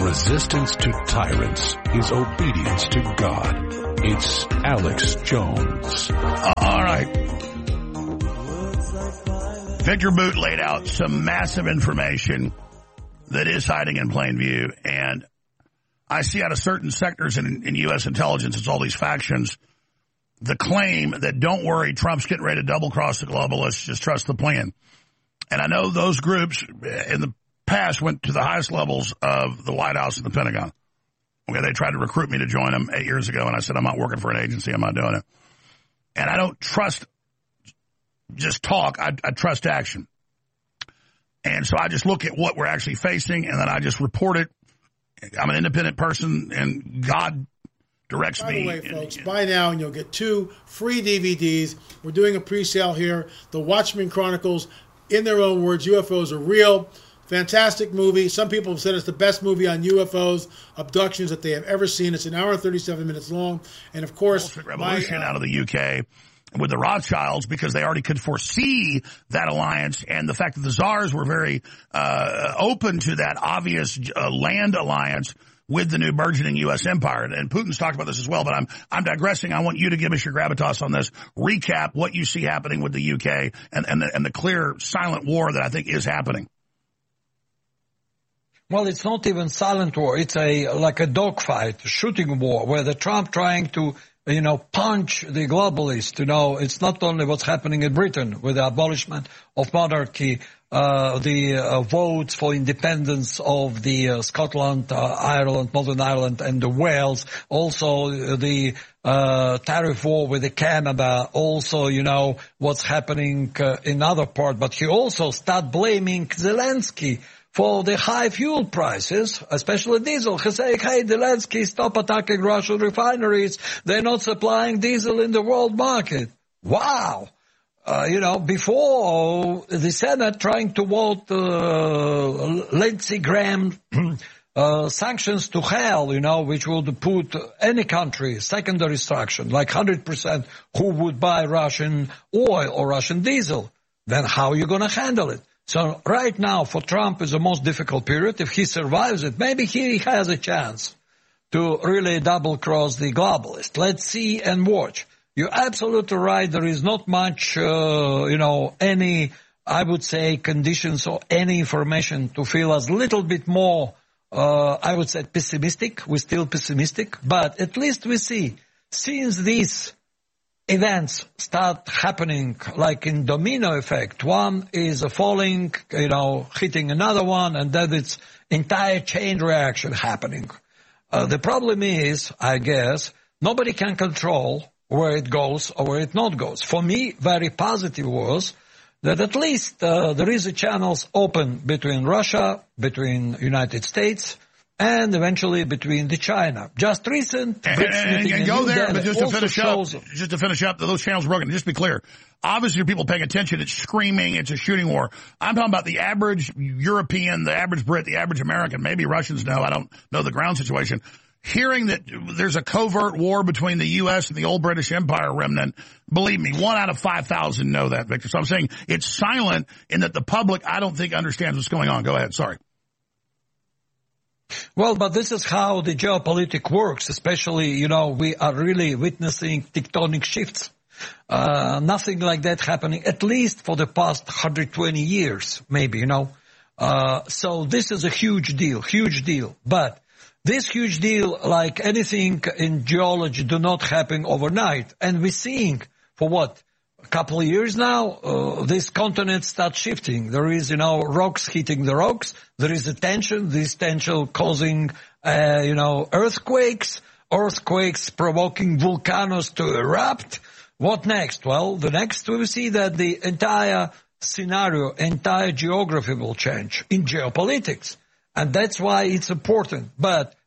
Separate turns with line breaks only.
resistance to tyrants is obedience to God. It's Alex Jones.
All right. Victor Boot laid out some massive information that is hiding in plain view. And I see out of certain sectors in U.S. intelligence, it's all these factions, the claim that don't worry, Trump's getting ready to double-cross the globalists, just trust the plan. And I know those groups in the past went to the highest levels of the White House and the Pentagon. Okay, they tried to recruit me to join them 8 years ago, and I said, I'm not working for an agency, I'm not doing it. And I don't trust just talk, I trust action. And so I just look at what we're actually facing, and then I just report it. I'm an independent person, and God directs me.
By the way, folks, buy now and you'll get 2 free DVDs. We're doing a pre-sale here. The Watchmen Chronicles, in their own words, UFOs are real. Fantastic movie. Some people have said it's the best movie on UFOs, abductions that they have ever seen. It's an hour and 37 minutes long. And, of course,
Revolution out of the UK with the Rothschilds, because they already could foresee that alliance, and the fact that the czars were very open to that obvious land alliance with the new burgeoning U.S. empire. And Putin's talked about this as well, but I'm digressing. I want you to give us your gravitas on this. Recap what you see happening with the UK and the clear silent war that I think is happening.
Well, it's not even silent war. It's like a dogfight, shooting war, where the Trump trying to, punch the globalists. It's not only what's happening in Britain with the abolishment of monarchy, the votes for independence of the Scotland, Ireland, Northern Ireland, and the Wales. Also, the tariff war with Canada. Also, what's happening in other parts. But he also start blaming Zelensky for the high fuel prices, especially diesel. He's saying, hey, Zelensky, stop attacking Russian refineries. They're not supplying diesel in the world market. Wow. Before the Senate trying to vote Lindsey Graham sanctions to hell, which would put any country secondary destruction, like 100% who would buy Russian oil or Russian diesel, then how are you going to handle it? So right now for Trump is the most difficult period. If he survives it, maybe he has a chance to really double-cross the globalists. Let's see and watch. You're absolutely right. There is not much, any, I would say, conditions or any information to feel us a little bit more, I would say, pessimistic. We're still pessimistic, but at least we see, since these events start happening like in domino effect, one is falling, hitting another one, and then it's entire chain reaction happening. The problem is, I guess, nobody can control where it goes or where it not goes. For me, very positive was that at least there is a channels open between Russia, between United States, and eventually between the China. Just recent.
And go there, but just to finish up, those channels are broken. Just to be clear, obviously, people paying attention. It's screaming. It's a shooting war. I'm talking about the average European, the average Brit, the average American. Maybe Russians know. I don't know the ground situation. Hearing that there's a covert war between the U.S. and the old British Empire remnant, believe me, 1 out of 5,000 know that, Victor. So I'm saying it's silent in that the public, I don't think, understands what's going on. Go ahead. Sorry.
Well, but this is how the geopolitics works, especially, we are really witnessing tectonic shifts. Nothing like that happening, at least for the past 120 years, maybe, So this is a huge deal. But this huge deal, like anything in geology, do not happen overnight. And we're seeing, for what? A couple of years now, this continent starts shifting. There is, rocks hitting the rocks. There is a tension. This tension causing, earthquakes provoking volcanoes to erupt. What next? Well, the next we will see that the entire scenario, entire geography will change in geopolitics. And that's why it's important. But